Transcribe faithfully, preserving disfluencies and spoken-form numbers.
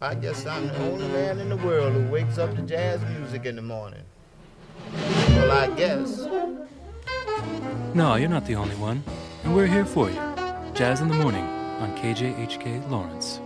I guess I'm the only man in the world who wakes up to jazz music in the morning. Well, I guess. No, you're not the only one. And we're here for you. Jazz in the Morning on K J H K Lawrence.